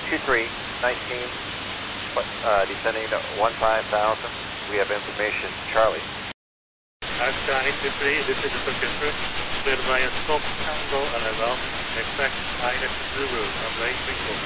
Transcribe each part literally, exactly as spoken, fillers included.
two three, nineteen, uh, descending to one five thousand. We have information, Charlie. Alaska eight two three, this is the Orchestra. Cleared via Stop Tango arrival. Expect Irish Zulu, runway three four.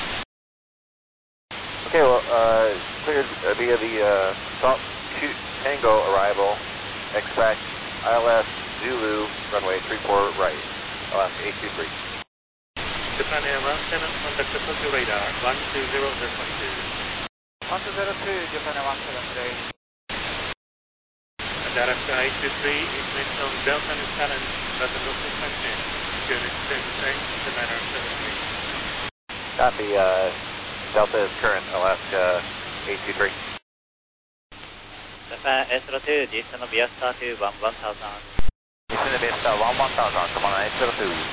Okay, well, uh, cleared uh, via the uh, Stop Tango arrival. Expect I L S Zulu, runway three four right. Alaska eight two three. Japan Air one seven, contact the Tokyo radar one two zero zero two. one two zero two, Japan Air one seven today. And Alaska eight two three, information on Delta and Challenge, that's a local function. Unit six six, Japan Air seven three. Copy, uh, Delta is current, Alaska eight two three. Japan eight zero two, descend via star to one one thousand. Descend via star one one thousand, come on, eight zero two.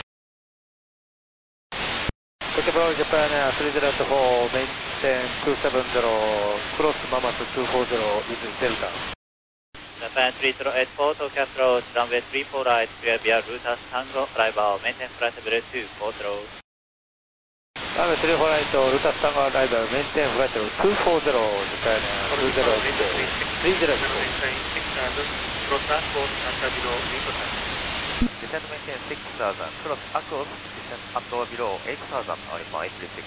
Tokyo Bravo Japan Air three zero four, maintain two seven zero, cross Mammoth two four zero with Delta. Japan three zero eight four, Tokyo approach, runway three four right, clear via Rutas Tango arrival, maintain flight level two four zero. Runway three four right, Rutas Tango arrival, maintain flight level two four zero, Japan Air three zero eight four. three zero eight four. Cross Aquos, under below eight thousand. Descend maintain six thousand, cross Aquos, descend up below eight thousand, Alpha eight three six.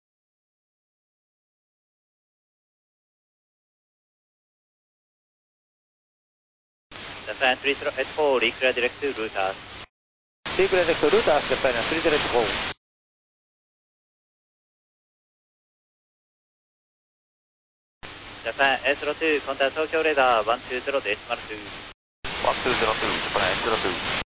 Japan three zero eight four, reclear direct to Rutas. Reclear direct to Rutas, Japan Air three zero eight four. Japan eight zero two, contact Tokyo radar one two zero decimal two. one two zero two, Japan eight zero two.